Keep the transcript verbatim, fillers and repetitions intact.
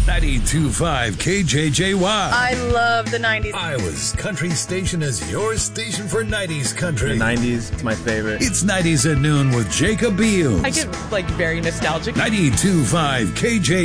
ninety-two point five K J J Y. I love the nineties. Iowa's country station is your station for nineties country. The nineties, it's my favorite. It's nineties at noon with Jacob Beals. I get like very nostalgic. ninety-two point five K J